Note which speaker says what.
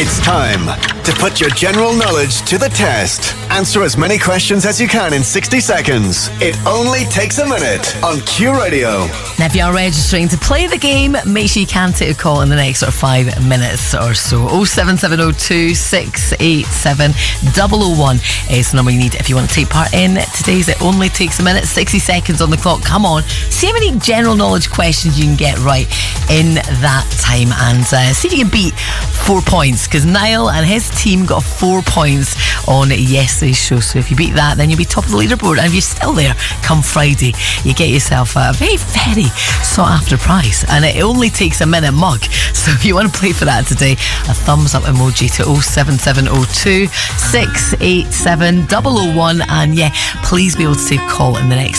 Speaker 1: It's time to put your general knowledge to the test. Answer as many questions as you can in 60 seconds. It only takes a minute on Q Radio.
Speaker 2: Now, if you are registering to play the game, make sure you can take a call in the next 5 minutes or so. 07702 687 001 is the number you need if you want to take part in today's It Only Takes a Minute. 60 seconds on the clock. Come on. See how many general knowledge questions you can get right in that time, and see if you can beat 4 points, because Niall and his team got 4 points on yesterday's show. So if you beat that, then you'll be top of the leaderboard. And if you're still there come Friday, you get yourself a very, very sought after prize, and it only takes a minute mug. So if you want to play for that today, a thumbs up emoji to 07702 687 001, and yeah, please be able to take a call in the next